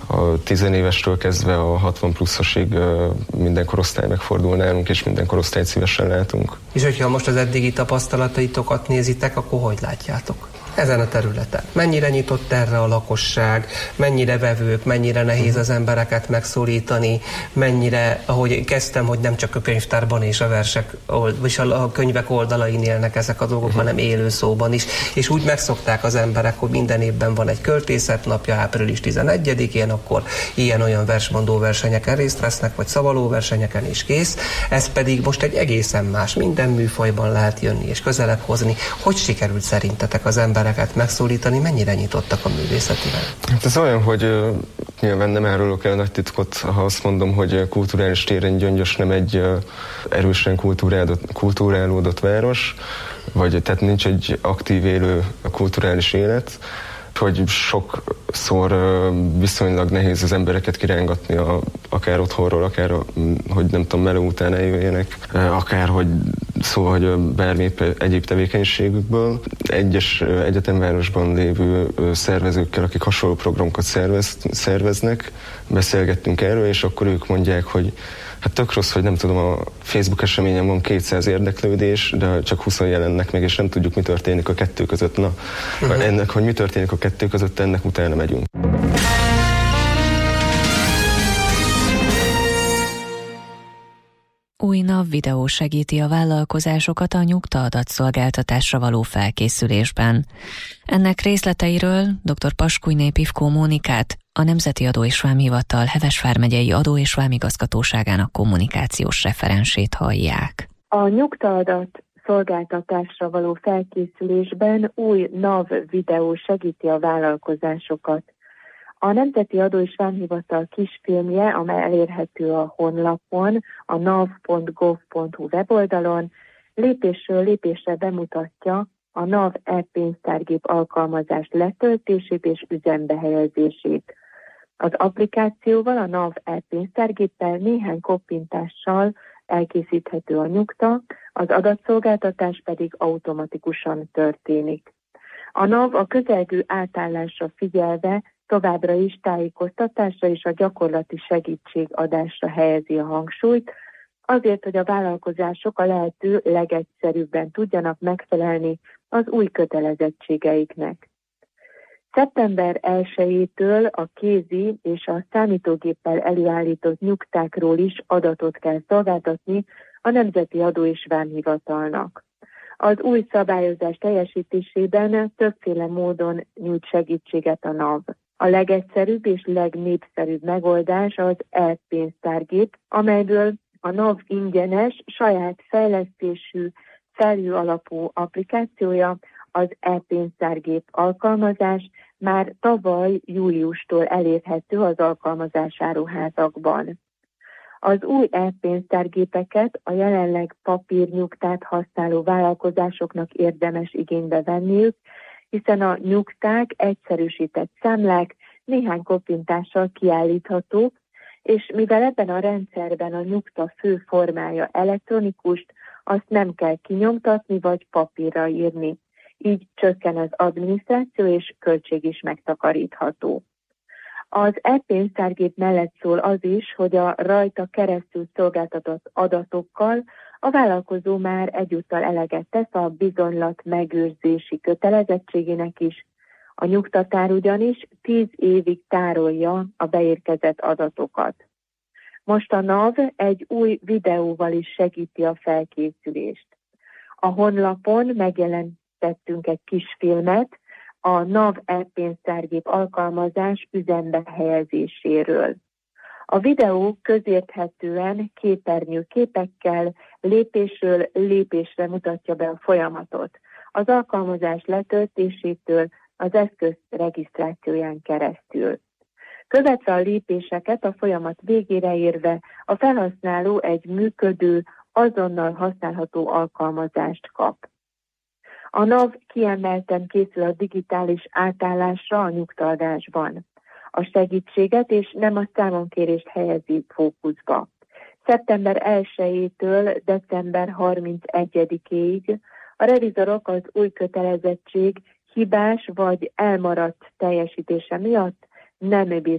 a 10 évestől kezdve a 60 pluszosig minden korosztály megfordul nálunk, és minden korosztályt szívesen látunk. És hogyha most az eddigi tapasztalataitokat nézitek, akkor hogy látjátok ezen a területen? Mennyire nyitott erre a lakosság, mennyire vevők, mennyire nehéz az embereket megszólítani, mennyire, ahogy kezdtem, hogy nem csak a könyvtárban és a versek, és a könyvek oldalain élnek ezek a dolgok, hanem élő szóban is. És úgy megszokták az emberek, hogy minden évben van egy költészetnapja, április 11-én, akkor ilyen-olyan versmondó versenyeken részt vesznek, vagy szavaló versenyeken is kész. Ez pedig most egy egészen más, minden műfajban lehet jönni és közelebb hozni. Hogy sikerült szerintetek az embereket megszólítani, mennyire nyitottak a művészetivel? Hát ez olyan, hogy nyilván nem árulok el nagy titkot, ha azt mondom, hogy kulturális téren Gyöngyös nem egy erősen kulturálódott város, tehát nincs egy aktív élő kulturális élet, hogy sokszor viszonylag nehéz az embereket kirángatni akár otthonról, akár hogy nem tudom, meló után eljöjjenek, akár hogy bármi egyéb tevékenységükből. Egyes egyetemvárosban lévő szervezőkkel, akik hasonló programokat szerveznek, beszélgettünk erről, és akkor ők mondják, hogy hát tök rossz, hogy nem tudom, a Facebook eseményen van 200 érdeklődés, de csak 20 jelennek meg, és nem tudjuk, mi történik a kettő között. Na, ennek, hogy mi történik a kettő között, ennek utána megyünk. Új NAV videó segíti a vállalkozásokat a nyugta adatszolgáltatásra való felkészülésben. Ennek részleteiről dr. Paskújné Pivkó Mónikát, a Nemzeti Adó és Vámhivatal Hevesvár megyei Adó- és Vámigazgatóságának kommunikációs referensét hallják. A nyugtaadat szolgáltatásra való felkészülésben új NAV videó segíti a vállalkozásokat. A Nemzeti Adó és Vámhivatal kisfilmje, amely elérhető a honlapon, a nav.gov.hu weboldalon, lépésről lépésre bemutatja a NAV e-pénztárgép alkalmazás letöltését és üzembe helyezését. Az applikációval, a NAV e-pénztárgéppel néhány koppintással elkészíthető a nyugta, az adatszolgáltatás pedig automatikusan történik. A NAV a közelgő átállásra figyelve továbbra is tájékoztatásra és a gyakorlati segítségadásra helyezi a hangsúlyt, azért, hogy a vállalkozások a lehető legegyszerűbben tudjanak megfelelni az új kötelezettségeiknek. Szeptember 1-től a kézi és a számítógéppel előállított nyugtákról is adatot kell szolgáltatni a Nemzeti Adó és Vámhivatalnak. Az új szabályozás teljesítésében többféle módon nyújt segítséget a NAV. A legegyszerűbb és legnépszerűbb megoldás az e-pénztárgép, amelyből a NAV ingyenes, saját fejlesztésű, felhő alapú applikációja, az e-pénztárgép alkalmazás már tavaly júliustól elérhető az alkalmazásáruházakban. Az új e-pénztárgépeket a jelenleg papírnyugtát használó vállalkozásoknak érdemes igénybe venniük, hiszen a nyugták egyszerűsített számlák néhány koppintással kiállíthatók, és mivel ebben a rendszerben a nyugta fő formája elektronikus, azt nem kell kinyomtatni vagy papírra írni. Így csökken az adminisztráció és költség is megtakarítható. Az e-pénztárgép mellett szól az is, hogy a rajta keresztül szolgáltatott adatokkal a vállalkozó már egyúttal eleget tesz a bizonylat megőrzési kötelezettségének is. A nyugtatár ugyanis 10 évig tárolja a beérkezett adatokat. Most a NAV egy új videóval is segíti a felkészülést. A honlapon megjelentettünk egy kis filmet a NAV e-pénztárgép alkalmazás üzembe helyezéséről. A videó közérthetően képernyőképekkel lépésről lépésre mutatja be a folyamatot, az alkalmazás letöltésétől az eszköz regisztrációján keresztül. Követve a lépéseket a folyamat végére érve a felhasználó egy működő, azonnal használható alkalmazást kap. A NAV kiemelten készül a digitális átállásra a nyugtaadásban. A segítséget és nem a számonkérést helyezi fókuszba. Szeptember 1-től december 31-ig a revizorok az új kötelezettség hibás vagy elmaradt teljesítése miatt nem